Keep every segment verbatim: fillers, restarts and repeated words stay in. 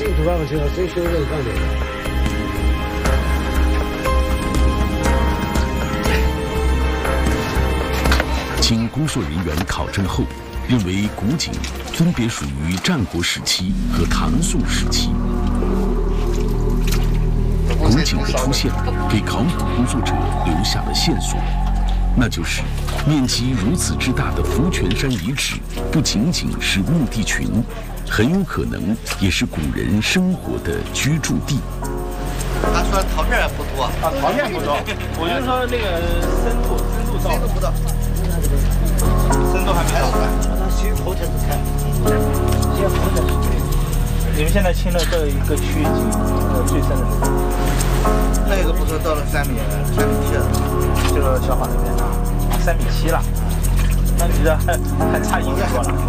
土巴不行，谁修这个干的？ 经工作人员考证后，认为古井分别属于战国时期和唐宋时期。古井的出现给考古工作者留下了线索，那就是面积如此之大的福泉山遗址，不仅仅是墓地群，很有可能也是古人生活的居住地。 他说陶片不多啊，陶片不多，我就说那个深度深度到， 深度不到， 深度还没到。 那先后天是开，先后天是开。 你们现在清了这一个区域呃最深的地方， 那个不是到了三米三米七了， 这个小法那边啊，三米七了，那你这还还差一米多了。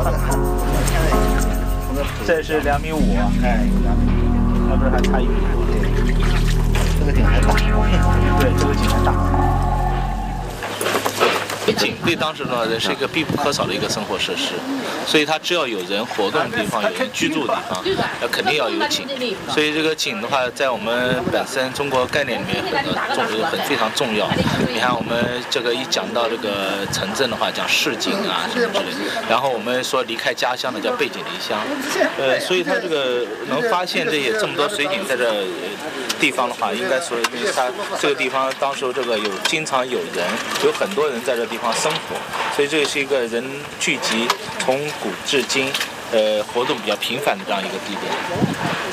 这是两米五， 哎，两米五， 那不是还差一米多？ 这个井还大， 对，这个井还大。 井对当时的人是一个必不可少的一个生活设施，所以它只要有人活动的地方，有人居住的地方，那肯定要有井。所以这个井的话，在我们本身中国概念里面很重很非常重要。你看我们这个一讲到这个城镇的话，讲市井啊什么之类的，然后我们说离开家乡的叫背井离乡，呃，所以它这个能发现这些这么多水井在这地方的话，应该说因为它这个地方当时这个有经常有人，有很多人在这地方生活，所以这是一个人聚集从古至今，呃，活动比较频繁的这样一个地点。